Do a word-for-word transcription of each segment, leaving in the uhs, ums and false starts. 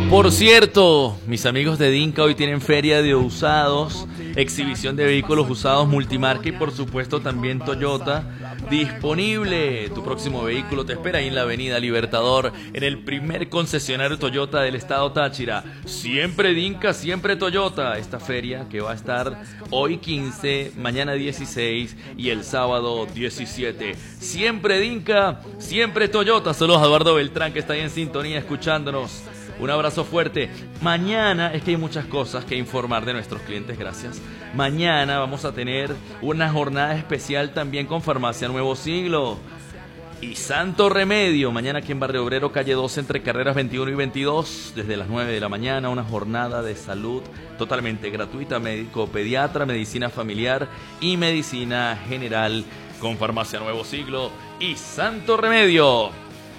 Por cierto, mis amigos de Dinka hoy tienen feria de usados, exhibición de vehículos usados multimarca y por supuesto también Toyota disponible. Tu próximo vehículo te espera ahí en la avenida Libertador, en el primer concesionario Toyota del estado Táchira. Siempre Dinka, siempre Toyota. Esta feria que va a estar hoy quince, mañana dieciséis y el sábado diecisiete. Siempre Dinka, siempre Toyota. Saludos a Eduardo Beltrán que está ahí en sintonía escuchándonos. Un abrazo fuerte. Mañana, es que hay muchas cosas que informar de nuestros clientes, gracias. Mañana vamos a tener una jornada especial también con Farmacia Nuevo Siglo y Santo Remedio. Mañana aquí en Barrio Obrero, calle doce, entre carreras veintiuno y veintidós, desde las nueve de la mañana, una jornada de salud totalmente gratuita, médico, pediatra, medicina familiar y medicina general con Farmacia Nuevo Siglo y Santo Remedio.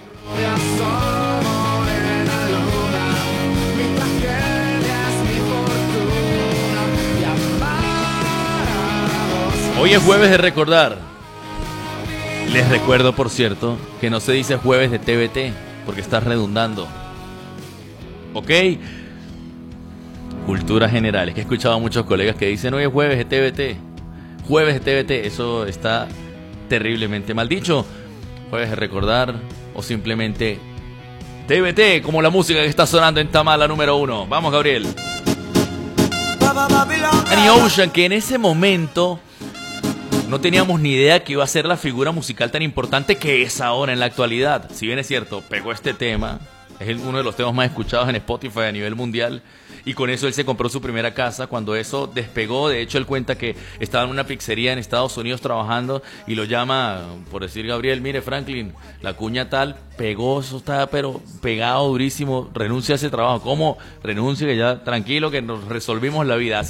Hoy es jueves de recordar. Les recuerdo, por cierto, que no se dice jueves de T V T, porque estás redundando. ¿Ok? Cultura general. Es que he escuchado a muchos colegas que dicen hoy es jueves de T V T. Jueves de T V T. Eso está terriblemente mal dicho. Jueves de recordar o simplemente T V T, como la música que está sonando en Tamala número uno. Vamos, Gabriel. Danny Ocean, que en ese momento no teníamos ni idea que iba a ser la figura musical tan importante que es ahora en la actualidad. Si bien es cierto, pegó este tema, es uno de los temas más escuchados en Spotify a nivel mundial, y con eso él se compró su primera casa. Cuando eso despegó, de hecho él cuenta que estaba en una pizzería en Estados Unidos trabajando y lo llama, por decir Gabriel, mire Franklin, la cuña tal, pegó, eso está pero pegado durísimo, renuncia a ese trabajo. ¿Cómo renuncia? Que ya tranquilo que nos resolvimos la vida.